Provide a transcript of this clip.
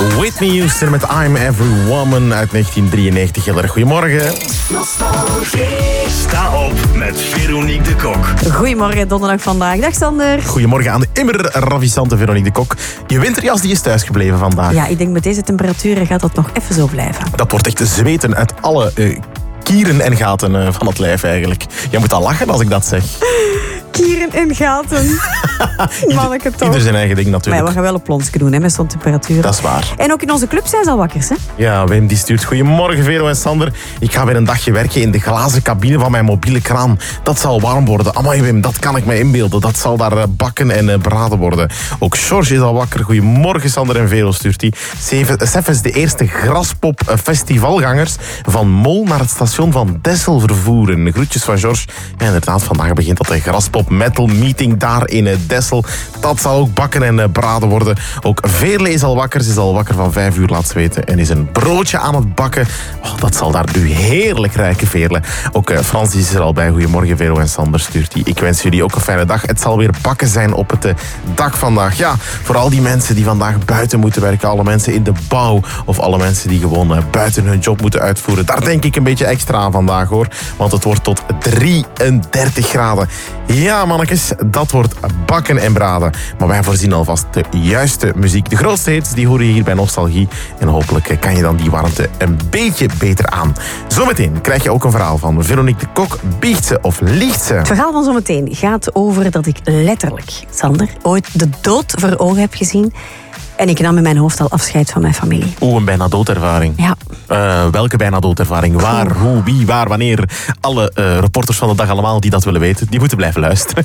Whitney Houston met I'm Every Woman uit 1993. Heel erg goedemorgen. Sta op met Veronique de Kok. Goedemorgen, donderdag vandaag. Dag Sander. Goedemorgen aan de immer ravissante Veronique de Kok. Je winterjas die is thuisgebleven vandaag. Ja, ik denk met deze temperaturen gaat dat nog even zo blijven. Dat wordt echt zweten uit alle kieren en gaten van het lijf eigenlijk. Je moet al lachen als ik dat zeg. Kieren en gaten. Manneke toch. Ieder zijn eigen ding Maar natuurlijk. ja, we gaan wel een plonsje doen hè, met zo'n temperatuur. Dat is waar. En ook in onze club zijn ze al wakkers, hè? Ja, Wim die stuurt. Goedemorgen Vero en Sander. Ik ga weer een dagje werken in de glazen cabine van mijn mobiele kraan. Dat zal warm worden. Amai Wim, dat kan ik me inbeelden. Dat zal daar bakken en braden worden. Ook George is al wakker. Goedemorgen Sander en Vero stuurt hij. Sef is de eerste graspop festivalgangers van Mol naar het station van Dessel vervoeren. Groetjes van George. Ja, inderdaad, vandaag begint dat de graspop metal meeting daar in Dessel. Dat zal ook bakken en braden worden. Ook Veerle is al wakker. Ze is al wakker van 5 uur, laat ze weten. En is een broodje aan het bakken. Oh, dat zal daar nu heerlijk rijken, Veerle. Ook Frans is er al bij. Goedemorgen, Vero en Sander stuurt hij. Ik wens jullie ook een fijne dag. Het zal weer bakken zijn op het dak vandaag. Ja, voor al die mensen die vandaag buiten moeten werken. Alle mensen in de bouw. Of alle mensen die gewoon buiten hun job moeten uitvoeren. Daar denk ik een beetje extra aan vandaag, hoor. Want het wordt tot 33 graden. Ja, mannetjes, dat wordt bakken en braden. Maar wij voorzien alvast de juiste muziek. De grootste hits, die hoor je hier bij Nostalgie. En hopelijk kan je dan die warmte een beetje beter aan. Zometeen krijg je ook een verhaal van Veronique de Kok. Biegt ze of liegt ze? Het verhaal van zometeen gaat over dat ik letterlijk, Sander, ooit de dood voor ogen heb gezien. En ik nam in mijn hoofd al afscheid van mijn familie. Oeh, een bijna doodervaring. Ja. Welke bijna doodervaring? Waar, hoe, wie, waar, wanneer? Alle reporters van de dag allemaal die dat willen weten, die moeten blijven luisteren.